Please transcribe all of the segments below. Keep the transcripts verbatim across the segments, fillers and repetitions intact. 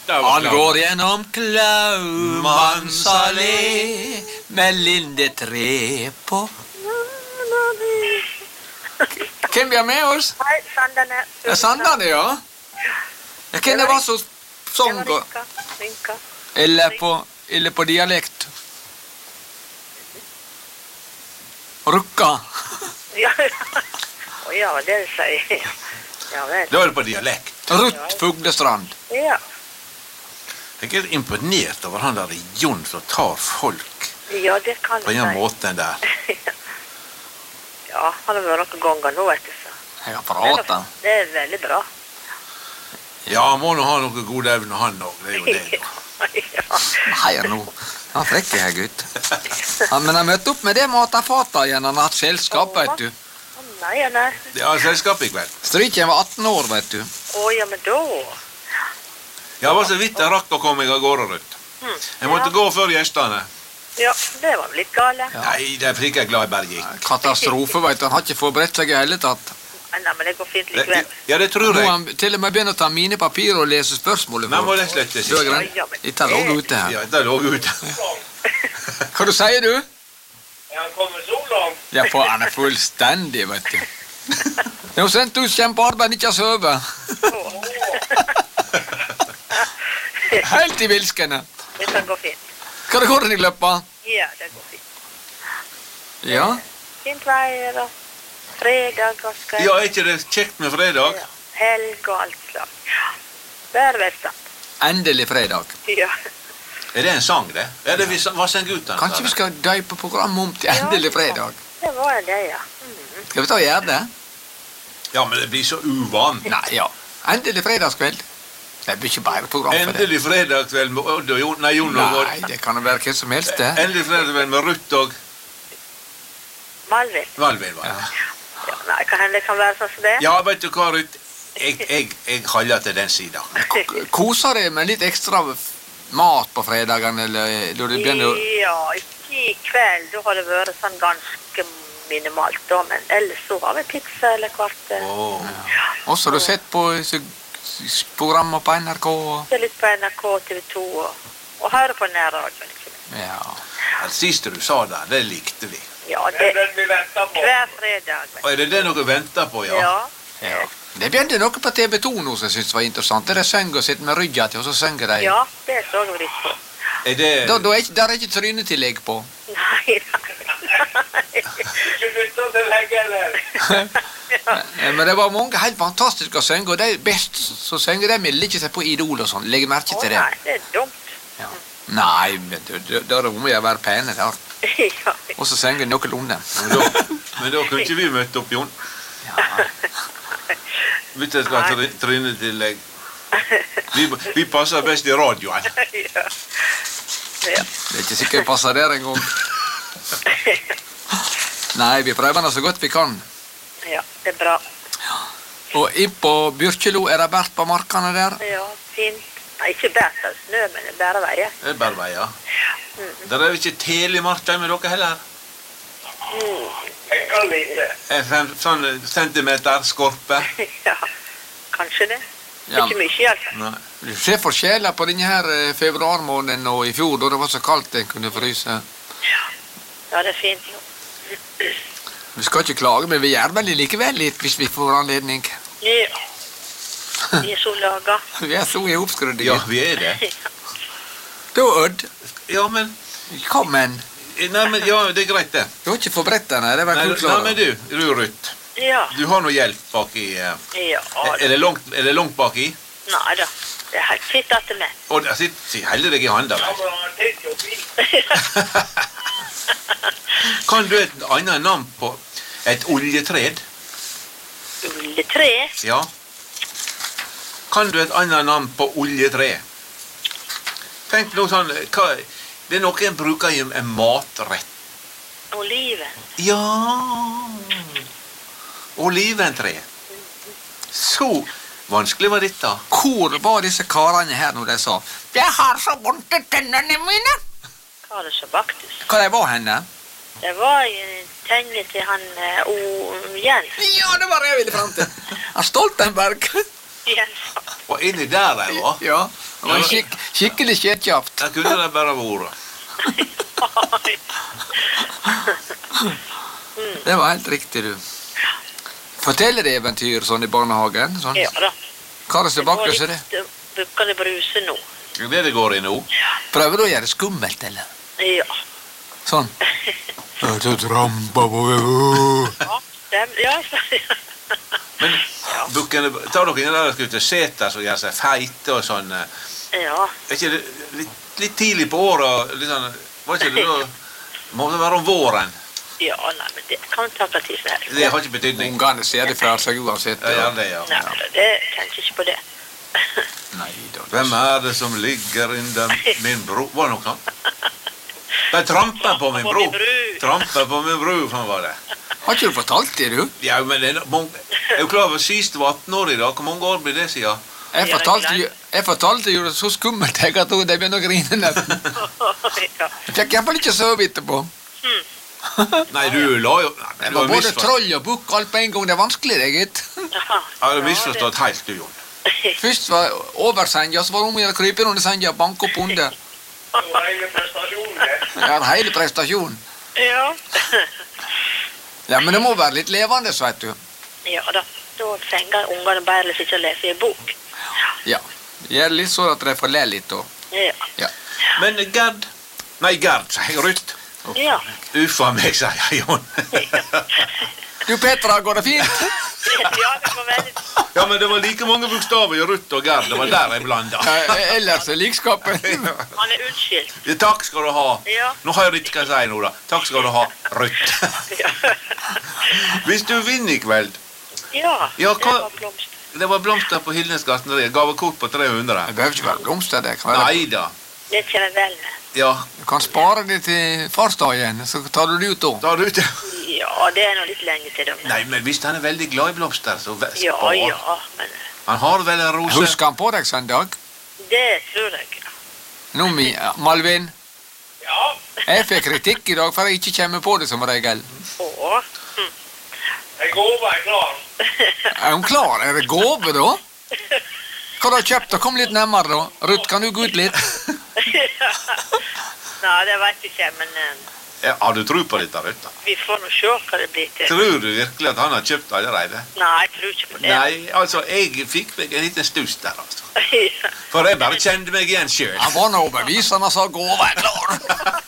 Han går gjennom Klaumanns allé med lindetre på. Hvem vi har med oss? Hei, Sandane. Ja, Sandane, ja. Ja, hvem det var som sang? Det var Rinka. Rinka. Eller på, eller på dialekt? Rukka. Ja, Å ja, det sier jeg. Ja, vel. Da er det på dialekt. Ruth Fuglestrand. Ja. Jeg er imponert over han der Jon som tar folk Ja, det kan på jeg en si. måte der. Ja, han har vært noen ganger nå, vet du. Så. Jeg har Det er, pratet. nok- det er veldig bra. Ja, han må nå ha noe gode evner, han òg. Det er jo det. Ja. Nei, nå. Han frekker her, gutt. Ja, men han møtte opp med det matafata igjen. Han har hatt selskap, vet du. Å, nei, ja, nei. Det er selskap i kveld. Stryken var atten år, vet du. Å, ja, men da... Ja, det var så vidt jeg rakk å komme meg av gårde, Ruth. Hm. Jeg måtte gå før gjestene. Ja, det var litt gale. Ja. Nei, det er ikke jeg glad i bare gikk. Katastrofe, vet du. Han har ikke forberedt seg i hele tatt. Nei, nei, men det går fint Det, likevel. ja, det tror Nå har jeg. han til og med begynt å ta mine papirer og lese spørsmålet. Men må det slette Du er seg. greit. Ikke låg ute her. Ja, det lå ute. Hva du sier du? Er han kommet så langt? Ja, for han er fullstendig, vet du. Det er jo sendt ut kjempearbeid, ikke har sovet. Helt i vilskene. Det kan gå fint. Hva det går den i løpet? Ja, det går fint. Ja. Fint veier og fredag og skal... Ja, er ikke det kjekt med fredag? Ja, helg og alt slag. Ja, vær velstand. Endelig fredag. Ja. Er det en sang, det? Er det vi sa- hva sang ut den? Kanskje vi skal døype programmet om til endelig fredag? Det var det, ja. Mm. Skal vi ta og gjøre det? Ja, men det blir så uvant. Nei, ja. Endelig fredagskveld. Det blir ikke bare program for det. Endelig fredag kveld med Odd og Jon, nei, Jon og Odd. Nei, det kan jo være hvem som helst det. Endelig fredag kveld med Ruth og Malvin. Valvin, var det. Ja. Ja, nei, kan hende det kan være sånn som det. Ja, vet du hva, Ruth? Jeg, jeg, jeg holder til den sida. K- Koser deg med litt ekstra mat på fredagen, eller når du begynner å... Ja, ikke i kveld. Da har det vært sånn ganske minimalt da, men ellers så har vi pizza eller kvart. Åh. Og så har du sett på disse s- programmer på N R K og... Det er litt på N R K, T V to og, og høre på nærradioen. ikke minst. Ja. Det siste du sa der, det likte vi. Ja, Det er det den vi venter på. hver fredag. vet Og er det det dere venter på, du. ja? Ja. Ja. Det begynte noe på T V to nå som jeg syntes var interessant. Der de synger og sitter med ryggen til, og så synger de. Ja, det så jeg litt på. Er det... Da, da er ikke, der er ikke trynetillegg på. Nei, nei. Ikke lytte til leggene. Eh, Men det var mange helt fantastiske å synge, og de best så synger de vil ikke se på Idol og sånn. Legg merke Å til det. nei, det er dumt. Ja. Nei, men da- da da er det om å gjøre å være pene der. Ja, Og så synger de noenlunde. Men da, men da kunne ikke vi møte opp, Jon. Ja. Vet du hva, try- trynetillegg. Vi, vi passer best i radioen. ja. Ja. Det er ikke sikkert det passer der engang. Nei, vi prøver nå så godt vi kan. Ja, det er bra. Og inn på Byrkjelo er det bært på markene der. Ja, fint. Nei, ikke bært av snø, men det er bare veier. Det er bare veier. Mm. Der er jo ikke telemarka med dere heller. Jeg kan lite. En fem, sånn centimeter skorpe. Ja, kanskje det. Ja. Ikke mye i alle fall. Nei. Du ser forskjeller på denne her eh, februarmåneden og i fjor, da det var så kaldt det kunne fryse. Ja, det er fint nå. Vi skal ikke klage, men vi gjør vel det likevel litt hvis vi får anledning. Ja. Vi er så laga. Vi er så i oppskrudde. Ja, vi er det. Da, Odd, Ja, men... kom en. Nei, men ja, det er greit det. Du har ikke forberedt deg, det var Nei, kult nei, klar. men du, du Ruth. Ja. Du har noe hjelp baki... eh, Ja, Er det langt, er det langt baki? nei da. Det er helt fint at det er med. Og der sitter heller deg i handa. Ja, vel? men han titter jo fint. Kan du et annet navn på et oljetred? Ulletre. Ja. Kan du et annet navn på oljetre? Tenk noe sånn, hva, det er noe en bruker i en matrett. Oliven. Ja. Oliventre. Så vanskelig var dette. Hvor var disse karene her når de sa «Jeg har så vondt i tennene mine»? Hva er det som baktes? Hva de var henne? Det var jo tennene til han uh, O. Jens. Ja, det var det jeg ville frem til. Han Stoltenberg. Jens. Og inni der jeg var. Ja, Det var skik skikkelig kjekkjapt. Der kunne det bare vært. Det var helt riktig, du. Forteller det eventyr sånn i barnehagen? Sånn. Ja da. Hva er det så Det var vakkert som det? litt uh, bukkende bruse nå. Det er det det går i nå. Prøver du å gjøre det skummelt, eller? Ja. Sånn. Jeg trampa på Ja, dem, ja. Men bukkene, tar dere inn der skal ut og sete så gjør seg feite og sånn. eh, Ja. Er ikke det litt, litt tidlig på året? Litt sånn, var ikke det da? Må det være om våren? Ja, nei, men det kan ta hva tid som helst. Det har ikke betydning. Ungene ser det fra seg uansett. Ja, ja, det, ja. Nei, det tenker ikke på det. Nei da. Hvem er det som ligger innen min bro? Var det noe sånt? De tramper på min På bro. min bru. Tramper på min bro, sånn var det. Har ikke du fortalt det, du? Ja, men det er, no- mange, jeg er jo klar over sist det var atten år i dag. Hvor mange år blir det siden? Jeg fortalte jo jeg fortalte jo det så skummelt jeg at de begynte å grine nesten. Ja. Jeg fikk i hvert fall ikke sove etterpå. Nei, du la jo... Nei, Det du var har både misforstått. troll og bukk alt på en gang. Det er vanskelig, det, gitt. Jaha. Ja, du har misforstått helt, du, Jon. Først var over senga, så var det om å gjøre å krype under senga og banke opp under. Det var hele prestasjonen, det. Ja, hele prestasjonen. Ja. Ja, men det må være litt levende, så vet du. Ja da. Da fenger ungene bare litt ikke å lese i en bok. Ja. Gjør litt sånn at de får le litt, da. Ja. Ja. Men Gerd... Nei, Gerd, sier jeg Ruth. Ja. Uffa meg, sier jeg, Jon. Du, Petra, går det fint? Ja, det var veldig... Ja, men det var like mange bokstaver i Ruth og Gerd. Det var der jeg blanda. Ja, ellers er likskapen. Han er unnskyldt. Ja, takk skal du ha. Ja. Nå har jeg ikke hva jeg sier nå, da. Takk skal du ha, Ruth. Ja. Hvis du vinner i kveld, Ja, Ja, det hva- var blomst. det var blomster på Hillnes gartneri. Gavekort på tre hundre. Det behøver ikke være blomster, det kan være. Nei da. Det kjenner jeg vel med. Ja, Du kan spare det til farsdagen, så tar du det ut da. da har du det. Ja, det er nå litt lenge til dem. Nei, men hvis han er veldig glad i blomster, så vær- Ja, spar. ja, men Han har vel en rose. Husker han på deg søndag? det tror jeg. Nå, mi, Malvin, Ja, jeg fikk kritikk i dag for jeg ikke kommer på det som regel. Å, hm. jeg går er klar. Er hun klar? Er det gåve, da? Hva har du kjøpt? Da? Kom litt nærmere, da. Ruth, kan du gå ut litt? Nei, det vet jeg ikke, men eh, Ja, har du tro på dette, Ruth? da? vi får nå se hva det blir til. Tror du virkelig at han har kjøpt allerede? Nei, jeg tror ikke på det. Nei, altså, jeg fikk meg en liten stuss der, altså. Ja. For jeg bare kjente meg igjen sjøl. Han var nå overbevisende og sa gåve er klar.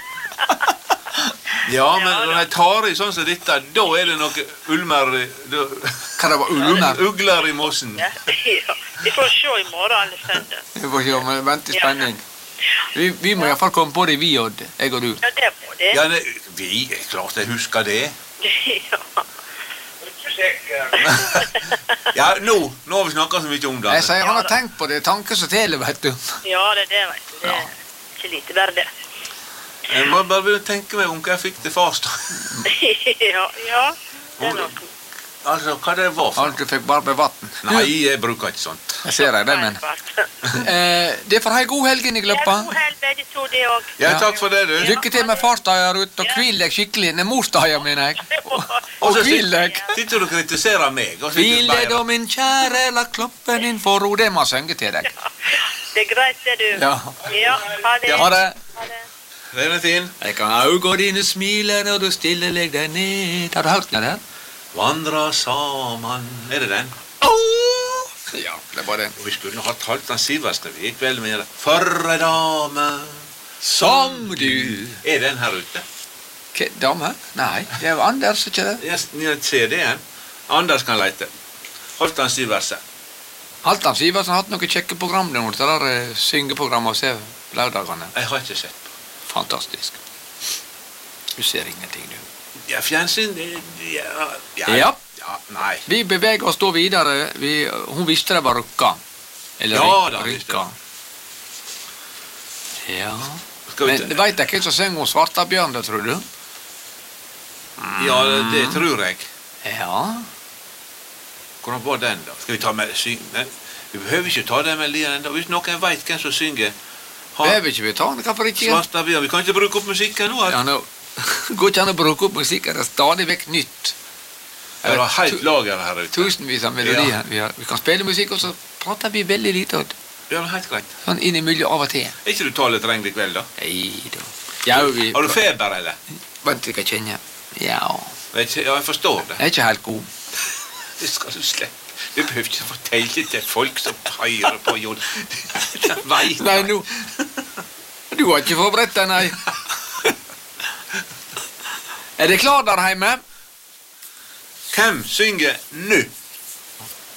Ja, men når jeg tar i sånn som dette, da er det noe ulmer da- Hva det var ulmer? Ugler i mossen. Ja. Ja. Vi får se i morgen alle søndag. Vi får se, men vent i spenning. Vi, vi må i hvert fall komme på det, vi, Odd. Jeg og du. Ja, det må det. Ja, det, vi, er klart jeg husker det. Ja. Ikke sikker. Ja, nå, nå har vi snakket så mye om det. Jeg sier han har tenkt på det. Tanke som teler, vet du. Ja, det er det, vet du. Det er ikke lite bare det. Jeg må bare begynne å tenke meg om hva jeg fikk til farsdag. Ja, ja. Det er nok. Altså, hva det var for Alt du fikk bare bevatten. Nei, jeg bruker ikke sånt. Jeg ser deg, det, men. Eh, det får ha en god helg inn i Ja, gløppa. god helg, begge to, det òg. Ja, takk for det, du. Lykke til med farsdager, Ruth, og hvil deg skikkelig. Nei, morsdager, mener jeg. Og så hvil deg. sitter du og kritiserer meg. og så Hvil sitter deg du da, bare- min kjære, la kloppen din få ro. Det må jeg synge til deg. Det er greit, det, du. Ja. Ja, ha det. Ha det. Ha det. Den er fin. Jeg kan auga dine smile når du stille legg deg ned. Har du hørt den der? Vandra saman. Er det den? Ja, det var den. Og vi skulle hatt Halvdan Sivertsen i kveld med det. For ei dame. Som du. Er den her ute? Hva, dame? Nei, det er jo Anders, ikke det? Jeg, jeg ser det igjen. Anders kan leite. Halvdan Sivertsen. Halvdan Sivertsen har hatt noen kjekke program der nå. Det der eh, syngeprogrammet å se lørdagene. Jeg har ikke sett på. Fantastisk. Du ser ingenting, du. Ja, fjernsyn det, ja, ja, Ja. ja, nei. Vi beveger oss da videre. Vi, hun visste det var rukka. Eller Ja, ryk- da visste rykka. Ja. Skal vi Men til- veit jeg hvem som synger om Svartabjørn, da, tror du? Ja, det, det tror jeg. Ja. Hvordan var den, da? Skal vi ta med syng... Nei, vi behøver ikke ta den melodien enda. Hvis noen vet hvem som synger Behøver ikke vi ta den? Hvorfor ikke? Svartabjørn. Vi kan ikke bruke opp musikken nå. Ja, nå går ikke an å bruke opp musikken. Det er stadig vekk nytt. Jeg har helt lager her ute. Tusenvis av melodier. Ja. Vi, har, vi kan spille musikk, og så prater vi veldig lite. Odd. Ja, helt greit. Sånn innimellom av og til. Er ikke du taletrengt i kveld, da? Nei da. Ja, vi... Har du feber, eller? Vent, jeg kan kjenne. Ja, Vet ikke, ja, jeg forstår det. jeg er ikke helt god. Det skal du slippe. Du behøver ikke fortelle det til folk som hører på, Jon. Det vet Nei, jeg. nå... Du har ikke forberedt deg, nei. Er det klar der hjemme? Hvem synger nu?